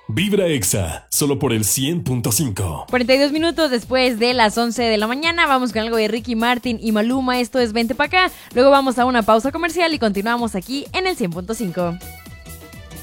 Vibra Exa, solo por el 100.5. 42 minutos después de las 11 de la mañana, vamos con algo de Ricky Martin y Maluma, esto es Vente Pa' Acá. Luego vamos a una pausa comercial y continuamos aquí en el 100.5.